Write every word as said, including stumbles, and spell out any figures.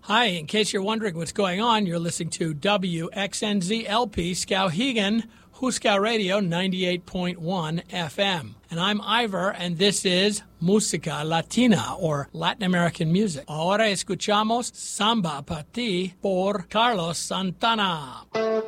Hi, in case you're wondering what's going on, you're listening to W X N Z L P Skowhegan, Huskow Radio ninety-eight point one F M. And I'm Ivor, and this is Música Latina, or Latin American music. Ahora escuchamos Samba Pa' Ti por Carlos Santana.